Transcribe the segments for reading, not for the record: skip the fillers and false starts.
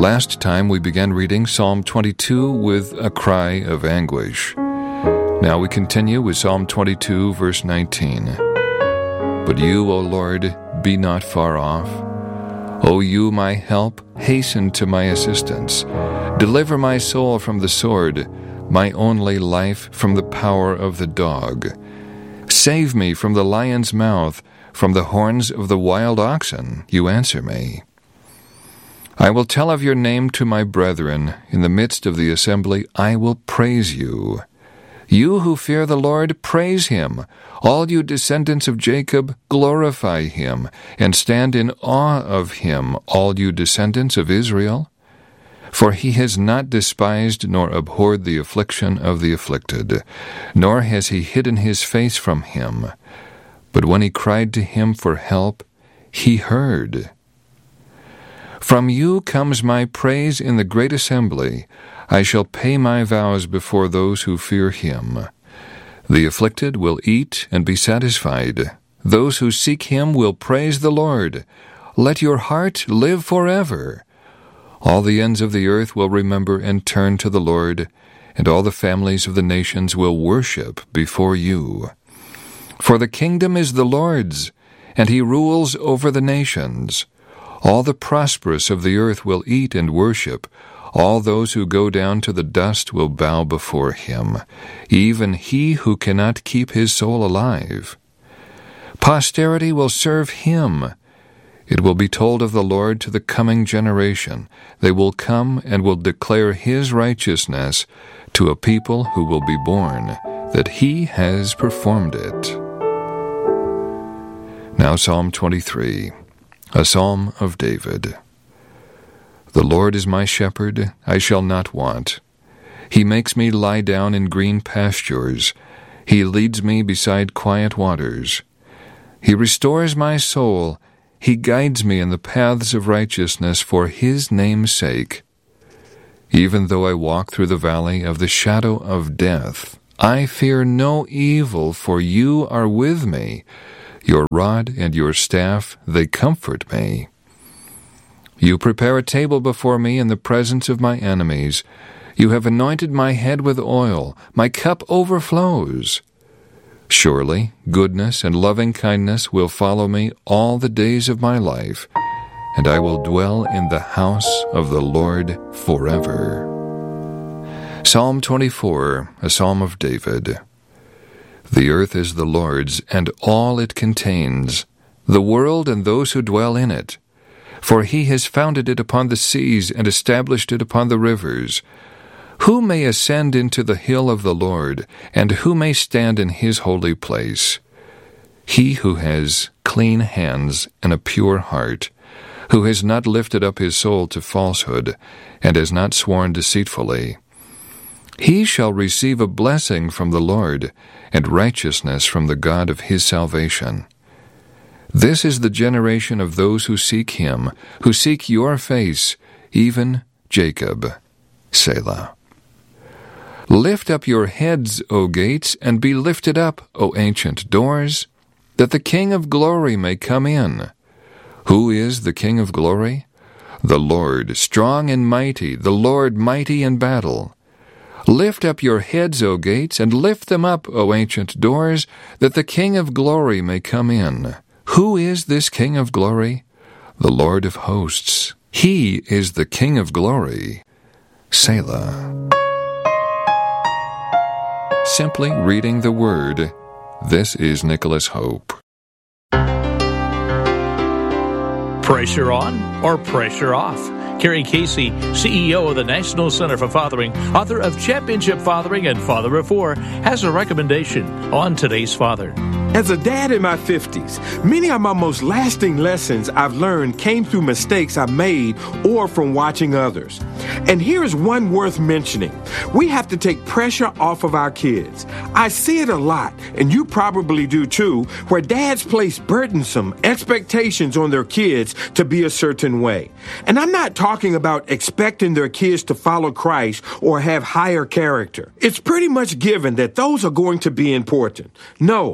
Last time we began reading Psalm 22 with a cry of anguish. Now we continue with Psalm 22, verse 19. But you, O Lord, be not far off. O you, my help, hasten to my assistance. Deliver my soul from the sword, my only life from the power of the dog. Save me from the lion's mouth, from the horns of the wild oxen, you answer me. I will tell of your name to my brethren. In the midst of the assembly I will praise you. You who fear the Lord, praise him. All you descendants of Jacob, glorify him, and stand in awe of him, all you descendants of Israel. For he has not despised nor abhorred the affliction of the afflicted, nor has he hidden his face from him. But when he cried to him for help, he heard. From you comes my praise in the great assembly. I shall pay my vows before those who fear him. The afflicted will eat and be satisfied. Those who seek him will praise the Lord. Let your heart live forever. All the ends of the earth will remember and turn to the Lord, and all the families of the nations will worship before you. For the kingdom is the Lord's, and he rules over the nations. All the prosperous of the earth will eat and worship. All those who go down to the dust will bow before him, even he who cannot keep his soul alive. Posterity will serve him. It will be told of the Lord to the coming generation. They will come and will declare his righteousness to a people who will be born, that he has performed it. Now Psalm 23. A Psalm of David. The Lord is my shepherd, I shall not want. He makes me lie down in green pastures. He leads me beside quiet waters. He restores my soul. He guides me in the paths of righteousness for his name's sake. Even though I walk through the valley of the shadow of death, I fear no evil, for you are with me. Your rod and your staff, they comfort me. You prepare a table before me in the presence of my enemies. You have anointed my head with oil. My cup overflows. Surely goodness and loving kindness will follow me all the days of my life, and I will dwell in the house of the Lord forever. Psalm 24, a Psalm of David. The earth is the Lord's, and all it contains, the world and those who dwell in it. For he has founded it upon the seas and established it upon the rivers. Who may ascend into the hill of the Lord, and who may stand in his holy place? He who has clean hands and a pure heart, who has not lifted up his soul to falsehood, and has not sworn deceitfully. He shall receive a blessing from the Lord, and righteousness from the God of his salvation. This is the generation of those who seek him, who seek your face, even Jacob. Selah. Lift up your heads, O gates, and be lifted up, O ancient doors, that the King of glory may come in. Who is the King of glory? The Lord, strong and mighty, the Lord mighty in battle. Lift up your heads, O gates, and lift them up, O ancient doors, that the King of glory may come in. Who is this King of glory? The Lord of hosts. He is the King of glory. Selah. Simply reading the Word. This is Nicholas Hope. Pressure on or pressure off? Kerry Casey, CEO of the National Center for Fathering, author of Championship Fathering and Father of Four, has a recommendation on today's Father. As a dad in my 50s, many of my most lasting lessons I've learned came through mistakes I made or from watching others. And here's one worth mentioning. We have to take pressure off of our kids. I see it a lot, and you probably do too, where dads place burdensome expectations on their kids to be a certain way. And I'm not talking about expecting their kids to follow Christ or have higher character. It's pretty much given that those are going to be important. No, I'm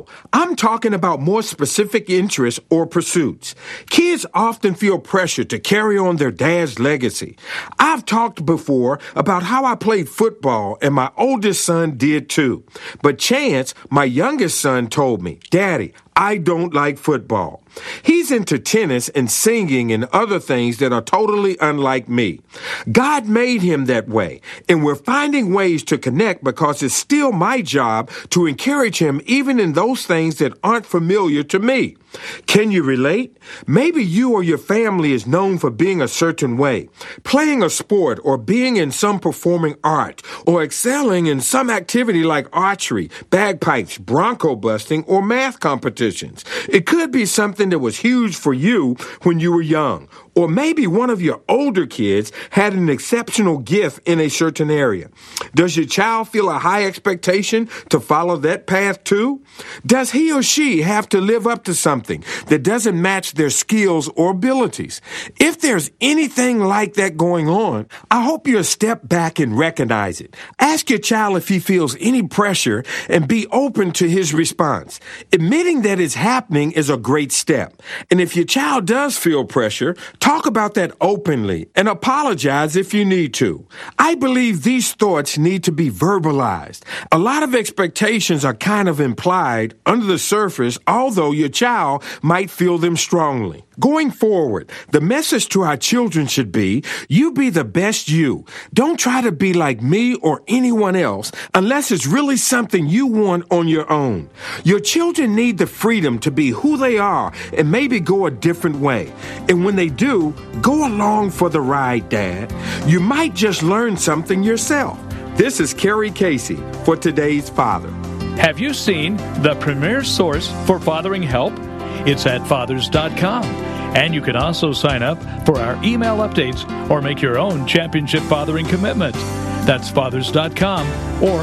I'm talking about more specific interests or pursuits. Kids often feel pressure to carry on their dad's legacy. I've talked before about how I played football and my oldest son did too. But Chance, my youngest son, told me, "Daddy, I don't like football." He's into tennis and singing and other things that are totally unlike me. God made him that way, and we're finding ways to connect because it's still my job to encourage him even in those things that aren't familiar to me. Can you relate? Maybe you or your family is known for being a certain way, playing a sport or being in some performing art, or excelling in some activity like archery, bagpipes, bronco busting, or math competitions. It could be something that was huge for you when you were young, or maybe one of your older kids had an exceptional gift in a certain area. Does your child feel a high expectation to follow that path too? Does he or she have to live up to something that doesn't match their skills or abilities? If there's anything like that going on, I hope you'll step back and recognize it. Ask your child if he feels any pressure and be open to his response. Admitting that it's happening is a great step. And if your child does feel pressure, talk about that openly and apologize if you need to. I believe these thoughts need to be verbalized. A lot of expectations are kind of implied under the surface, although your child might feel them strongly. Going forward, the message to our children should be, you be the best you. Don't try to be like me or anyone else unless it's really something you want on your own. Your children need the freedom to be who they are and maybe go a different way. And when they do, go along for the ride, Dad. You might just learn something yourself. This is Kerry Casey for Today's Father. Have you seen the premier source for fathering help? It's at fathers.com. And you can also sign up for our email updates or make your own championship fathering commitment. That's fathers.com or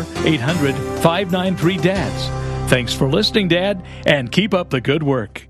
800-593-DADS. Thanks for listening, Dad, and keep up the good work.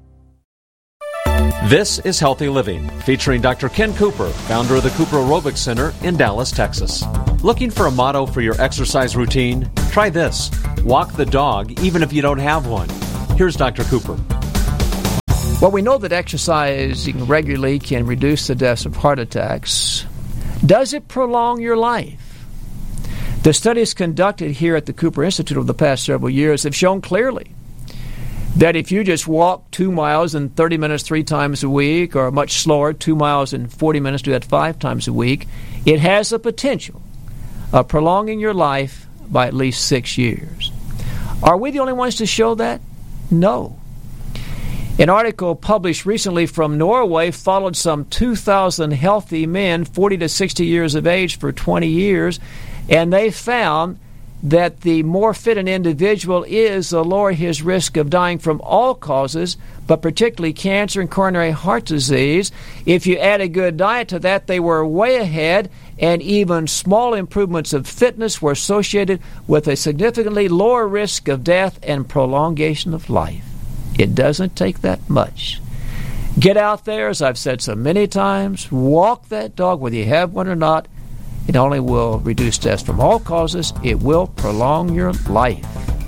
This is Healthy Living, featuring Dr. Ken Cooper, founder of the Cooper Aerobics Center in Dallas, Texas. Looking for a motto for your exercise routine? Try this: walk the dog even if you don't have one. Here's Dr. Cooper. Well, we know that exercising regularly can reduce the deaths of heart attacks. Does it prolong your life? The studies conducted here at the Cooper Institute over the past several years have shown clearly that if you just walk 2 miles in 30 minutes 3 times a week, or much slower, 2 miles in 40 minutes, do that 5 times a week, it has the potential of prolonging your life by at least 6 years. Are we the only ones to show that? No. An article published recently from Norway followed some 2,000 healthy men 40 to 60 years of age for 20 years, and they found that the more fit an individual is, the lower his risk of dying from all causes, but particularly cancer and coronary heart disease. If you add a good diet to that, they were way ahead, and even small improvements of fitness were associated with a significantly lower risk of death and prolongation of life. It doesn't take that much. Get out there, as I've said so many times, walk that dog whether you have one or not. It not only will reduce deaths from all causes, it will prolong your life.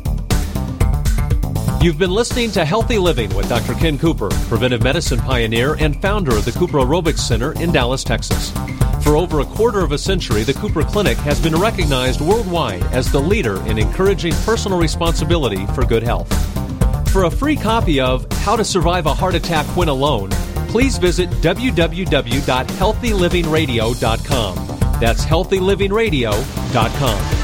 You've been listening to Healthy Living with Dr. Ken Cooper, preventive medicine pioneer and founder of the Cooper Aerobics Center in Dallas, Texas. For over a quarter of a century, the Cooper Clinic has been recognized worldwide as the leader in encouraging personal responsibility for good health. For a free copy of How to Survive a Heart Attack When Alone, please visit www.healthylivingradio.com. That's healthylivingradio.com.